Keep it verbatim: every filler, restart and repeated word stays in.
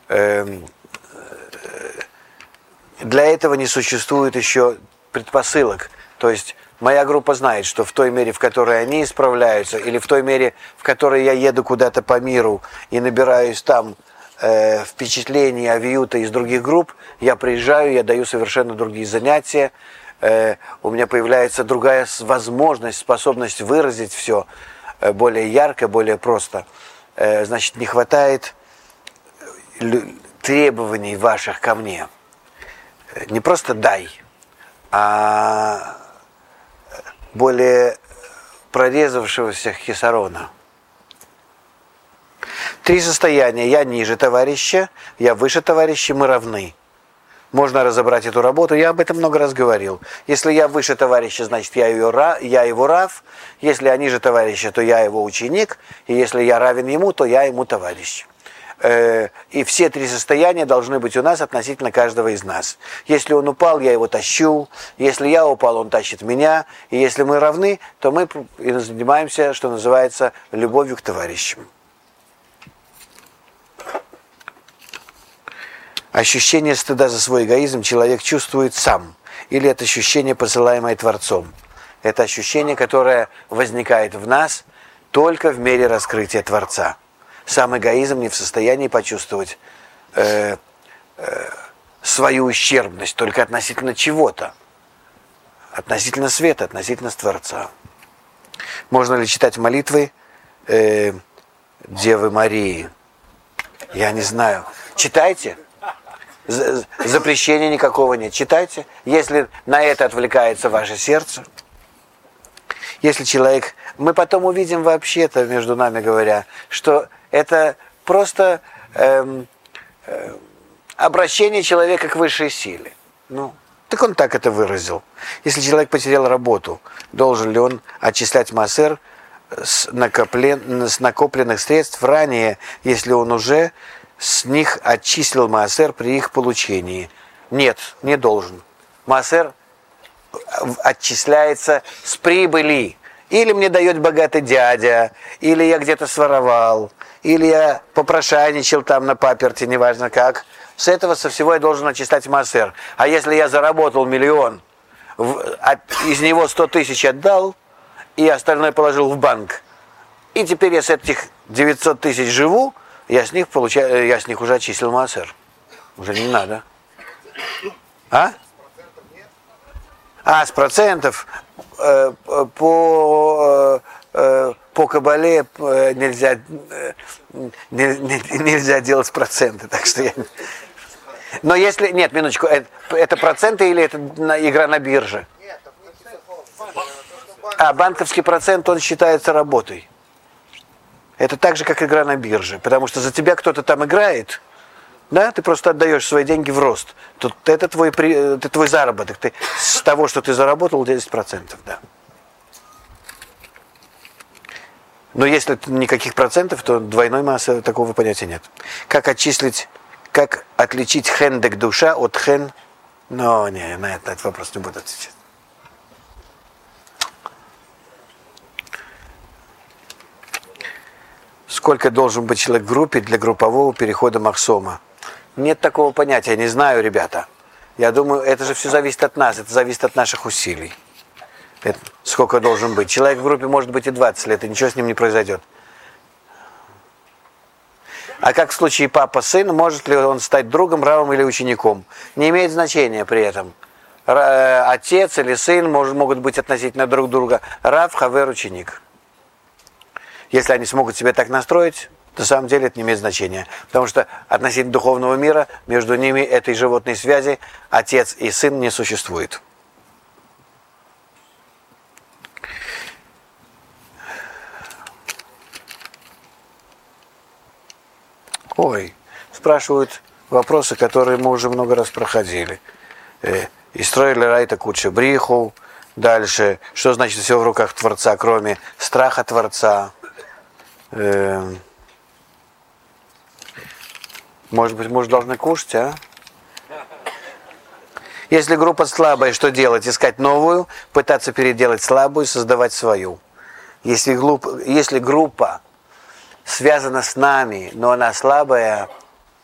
э, для этого не существует еще предпосылок. То есть моя группа знает, что в той мере, в которой они исправляются, или в той мере, в которой я еду куда-то по миру и набираюсь там э, впечатлений, авиюта из других групп, я приезжаю, я даю совершенно другие занятия, э, у меня появляется другая возможность, способность выразить все э, более ярко, более просто. Э, значит, не хватает требований ваших ко мне. Не просто дай, а более прорезавшегося хисарона. Три состояния. Я ниже товарища, я выше товарища, мы равны. Можно разобрать эту работу, я об этом много раз говорил. Если я выше товарища, значит я, ее, я его рав. Если я ниже товарища, то я его ученик. И если я равен ему, то я ему товарищ. И все три состояния должны быть у нас относительно каждого из нас. Если он упал, я его тащу. Если я упал, он тащит меня. И если мы равны, то мы занимаемся, что называется, любовью к товарищам. Ощущение стыда за свой эгоизм человек чувствует сам. Или это ощущение, посылаемое Творцом. Это ощущение, которое возникает в нас только в мере раскрытия Творца. Сам эгоизм не в состоянии почувствовать э, э, свою ущербность только относительно чего-то. Относительно света, относительно Творца. Можно ли читать молитвы э, Девы Марии? Я не знаю. Читайте. Запрещения никакого нет. Читайте. Если на это отвлекается ваше сердце. Если человек... Мы потом увидим вообще-то, между нами говоря, что это просто эм, э, обращение человека к высшей силе. Ну, так он так это выразил. Если человек потерял работу, должен ли он отчислять маасер с, накоплен, с накопленных средств ранее, если он уже с них отчислил маасер при их получении? Нет, не должен. Маасер отчисляется с прибыли. Или мне дает богатый дядя, или я где-то своровал, или я попрошайничал там на паперти, неважно как. С этого, со всего я должен отчислять маасер. А если я заработал миллион, в, от, из него сто тысяч отдал, и остальное положил в банк, и теперь я с этих девятьсот тысяч живу, я с них, получаю, я с них уже отчислил маасер. Уже не надо. А? А, с процентов э, по, э, по кабале э, нельзя, э, не, не, нельзя делать проценты, так что я... Но если... Нет, минуточку, это, это проценты или это игра на бирже? А, банковский процент, он считается работой. Это так же, как игра на бирже, потому что за тебя кто-то там играет... Да, ты просто отдаешь свои деньги в рост. Тут это твой, это твой заработок. Ты с того, что ты заработал, десять процентов, да. Но если никаких процентов, то двойной массы такого понятия нет. Как отчислить, как отличить хендек душа от хен? Но не, на этот вопрос не буду отвечать. Сколько должен быть человек в группе для группового перехода Махсома? Нет такого понятия, не знаю, ребята. Я думаю, это же все зависит от нас, это зависит от наших усилий. Это, сколько должен быть. Человек в группе может быть и двадцать лет, и ничего с ним не произойдет. А как в случае папа-сын, может ли он стать другом, равом или учеником? Не имеет значения при этом. Отец или сын может, могут быть относительно друг друга рав, хавер, ученик. Если они смогут себя так настроить, на самом деле это не имеет значения. Потому что относительно духовного мира между ними этой животной связи отец и сын не существует. Ой, спрашивают вопросы, которые мы уже много раз проходили. И строили райта куча бриху. Дальше, что значит все в руках Творца, кроме страха Творца? Может быть, мы уже должны кушать, а? Если группа слабая, что делать? Искать новую, пытаться переделать слабую, создавать свою. Если, глуп... Если группа связана с нами, но она слабая,